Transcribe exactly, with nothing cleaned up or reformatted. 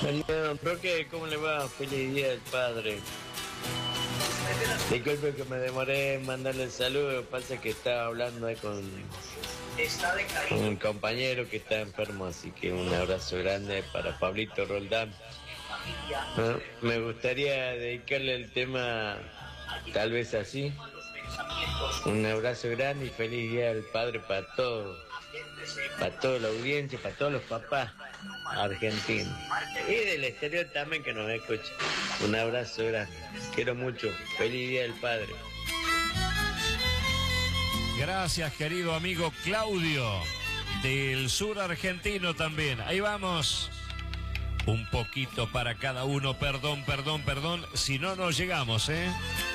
Bueno, Roque, ¿cómo le va? Feliz Día del Padre. Disculpe que me demoré en mandarle el saludo, pasa que estaba hablando ahí con un compañero que está enfermo, así que un abrazo grande para Pablito Roldán. ¿No? Me gustaría dedicarle el tema, tal vez así. Un abrazo grande y feliz Día del Padre para todos, para toda la audiencia, para todos los papás argentinos. Y del exterior también que nos escucha. Un abrazo grande. Quiero mucho. Feliz Día del Padre. Gracias, querido amigo Claudio, del sur argentino también. Ahí vamos. Un poquito para cada uno. Perdón, perdón, perdón. Si no, no llegamos, ¿eh?